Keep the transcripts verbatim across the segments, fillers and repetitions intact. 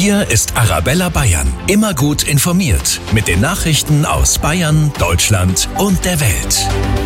Hier ist Arabella Bayern. Immer gut informiert. Mit den Nachrichten aus Bayern, Deutschland und der Welt.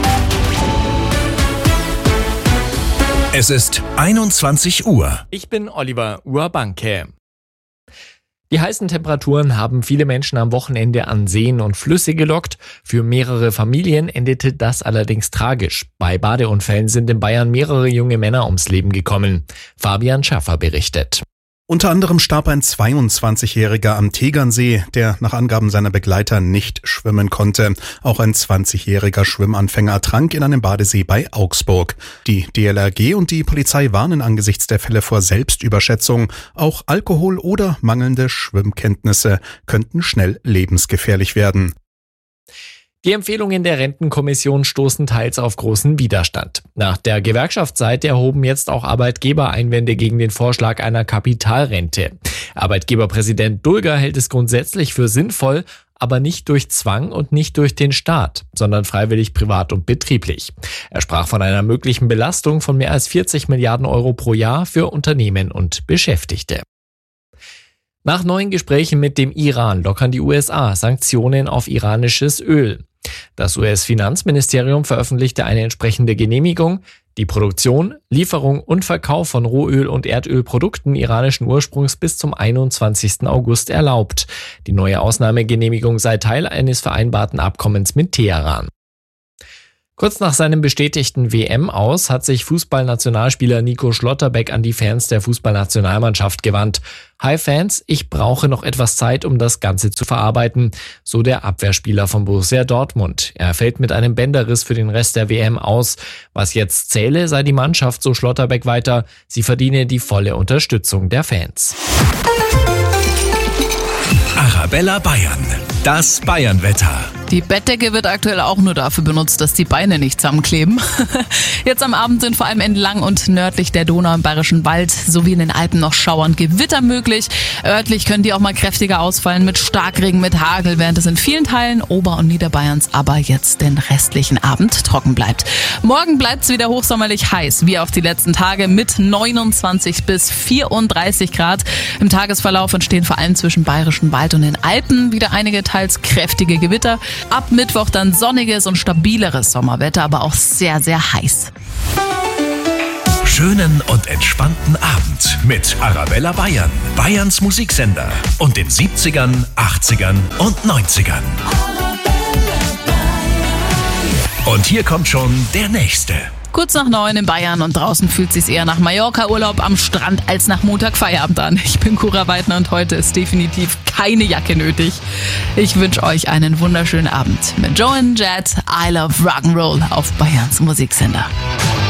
Es ist einundzwanzig Uhr. Ich bin Oliver Urbanke. Die heißen Temperaturen haben viele Menschen am Wochenende an Seen und Flüsse gelockt. Für mehrere Familien endete das allerdings tragisch. Bei Badeunfällen sind in Bayern mehrere junge Männer ums Leben gekommen. Fabian Schaffer berichtet. Unter anderem starb ein zweiundzwanzigjähriger am Tegernsee, der nach Angaben seiner Begleiter nicht schwimmen konnte. Auch ein zwanzigjähriger Schwimmanfänger ertrank in einem Badesee bei Augsburg. Die D L R G und die Polizei warnen angesichts der Fälle vor Selbstüberschätzung. Auch Alkohol oder mangelnde Schwimmkenntnisse könnten schnell lebensgefährlich werden. Die Empfehlungen der Rentenkommission stoßen teils auf großen Widerstand. Nach der Gewerkschaftsseite erhoben jetzt auch Arbeitgeber Einwände gegen den Vorschlag einer Kapitalrente. Arbeitgeberpräsident Dulger hält es grundsätzlich für sinnvoll, aber nicht durch Zwang und nicht durch den Staat, sondern freiwillig privat und betrieblich. Er sprach von einer möglichen Belastung von mehr als vierzig Milliarden Euro pro Jahr für Unternehmen und Beschäftigte. Nach neuen Gesprächen mit dem Iran lockern die U S A Sanktionen auf iranisches Öl. Das U S-Finanzministerium veröffentlichte eine entsprechende Genehmigung. Die Produktion, Lieferung und Verkauf von Rohöl und Erdölprodukten iranischen Ursprungs bis zum einundzwanzigsten August erlaubt. Die neue Ausnahmegenehmigung sei Teil eines vereinbarten Abkommens mit Teheran. Kurz nach seinem bestätigten W M-Aus hat sich Fußballnationalspieler Nico Schlotterbeck an die Fans der Fußballnationalmannschaft gewandt. Hi Fans, ich brauche noch etwas Zeit, um das Ganze zu verarbeiten, so der Abwehrspieler von Borussia Dortmund. Er fällt mit einem Bänderriss für den Rest der W M aus. Was jetzt zähle, sei die Mannschaft, so Schlotterbeck weiter. Sie verdiene die volle Unterstützung der Fans. Arabella Bayern. Das Bayernwetter. Die Bettdecke wird aktuell auch nur dafür benutzt, dass die Beine nicht zusammenkleben. Jetzt am Abend sind vor allem entlang und nördlich der Donau im Bayerischen Wald sowie in den Alpen noch Schauer und Gewitter möglich. Örtlich können die auch mal kräftiger ausfallen mit Starkregen, mit Hagel, während es in vielen Teilen Ober- und Niederbayerns aber jetzt den restlichen Abend trocken bleibt. Morgen bleibt es wieder hochsommerlich heiß, wie auf die letzten Tage mit neunundzwanzig bis vierunddreißig Grad. Im Tagesverlauf entstehen vor allem zwischen Bayerischen Wald und den Alpen wieder einige teils kräftige Gewitter. Ab Mittwoch dann sonniges und stabileres Sommerwetter, aber auch sehr, sehr heiß. Schönen und entspannten Abend mit Arabella Bayern, Bayerns Musiksender und den siebzigern, achtzigern und neunzigern. Und hier kommt schon der nächste. Kurz nach neun in Bayern und draußen fühlt es sich eher nach Mallorca-Urlaub am Strand als nach Montag-Feierabend an. Ich bin Cora Weidner und heute ist definitiv keine Jacke nötig. Ich wünsche euch einen wunderschönen Abend mit Joan Jett, I Love Rock'n'Roll auf Bayerns Musiksender.